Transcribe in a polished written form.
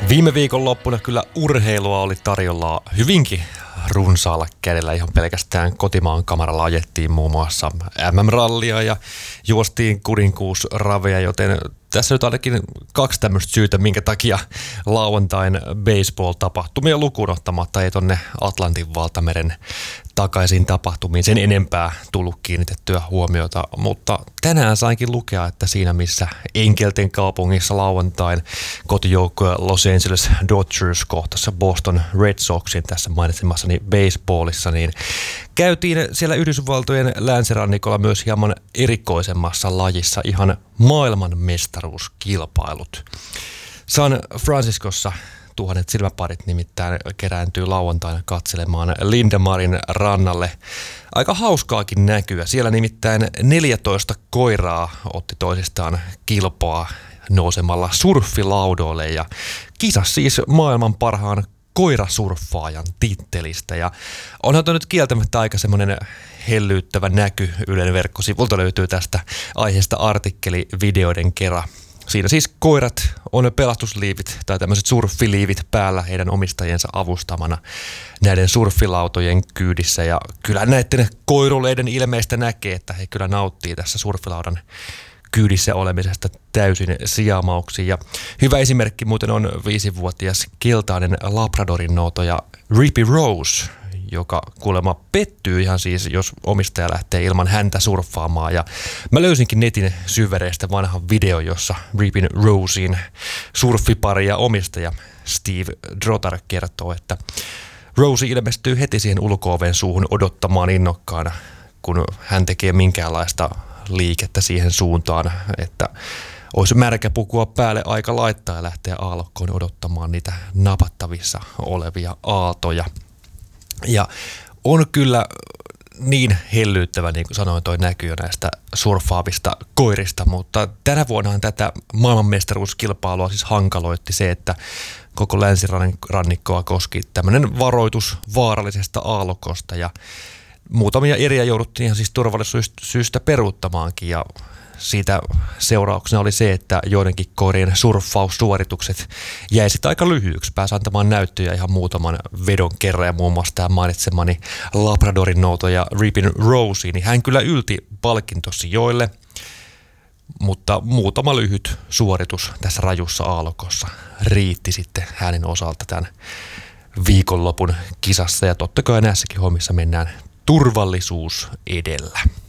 Viime viikonloppuna kyllä urheilua oli tarjolla hyvinkin runsaalla kädellä. Ihan pelkästään kotimaan kamaralla ajettiin muun muassa MM-rallia ja juostiin kuninkuusraveja, joten tässä nyt ainakin kaksi tämmöistä syytä, minkä takia lauantain baseball-tapahtumia lukuun ottamatta ei tonne Atlantin valtameren takaisin tapahtumiin sen enempää tullut kiinnitettyä huomiota, mutta tänään sainkin lukea, että siinä missä Enkelten kaupungissa lauantain kotijoukkoja Los Angeles Dodgers kohtassa Boston Red Soxin tässä mainitsemassani baseballissa, niin käytiin siellä Yhdysvaltojen länsirannikolla myös hieman erikoisemmassa lajissa ihan maailmanmestaruuskilpailut. San Franciscossa tuhannet silmäparit nimittäin kerääntyy lauantaina katselemaan Lindemarin rannalle. Aika hauskaakin näkyä. Siellä nimittäin 14 koiraa otti toisistaan kilpaa nousemalla surffilaudoille ja kisas siis maailman parhaan koirasurffaajan tittelistä. Ja onhan tuo nyt kieltämättä aika semmoinen hellyyttävä näky. Ylen verkkosivulta löytyy tästä aiheesta artikkeli videoiden kerran. Siinä siis koirat on pelastusliivit tai tämmöiset surffiliivit päällä heidän omistajiensa avustamana näiden surffilautojen kyydissä. Ja kyllä näiden koiruleiden ilmeistä näkee, että he kyllä nauttii tässä surffilaudan kyydissä olemisesta täysin siamauksiin. Ja hyvä esimerkki muuten on 5-vuotias keltainen Labradorin noutaja Rippy Rose, joka kuulemma pettyy ihan siis, jos omistaja lähtee ilman häntä surffaamaan. Ja mä löysinkin netin syvereistä vanhan video, jossa Rippyn Rosein surffipari ja omistaja Steve Drotar kertoo, että Rosie ilmestyy heti siihen ulko-oven suuhun odottamaan innokkaana, kun hän tekee minkäänlaista liikettä siihen suuntaan, että olisi märkä pukua päälle aika laittaa ja lähteä aallokkoon odottamaan niitä napattavissa olevia aaltoja. Ja on kyllä niin hellyyttävä, niin kuin sanoin, toi näkyy jo näistä surffaavista koirista, mutta tänä vuonnahan tätä maailmanmestaruuskilpailua siis hankaloitti se, että koko länsirannikkoa koski tämmöinen varoitus vaarallisesta aallokosta ja muutamia eriä jouduttiin ihan siis turvallisuussyistä peruuttamaankin ja siitä seurauksena oli se, että joidenkin koirien surffaussuoritukset jäi sitten aika lyhyiksi. Pääsi antamaan näyttöjä ihan muutaman vedon kerran ja muun muassa tämä mainitsemani Labradorin noutaja Rippyn Rosie, niin hän kyllä ylti palkintosijoille, mutta muutama lyhyt suoritus tässä rajussa aallokossa riitti sitten hänen osalta tämän viikonlopun kisassa ja totta kai näissäkin hommissa mennään turvallisuus edellä.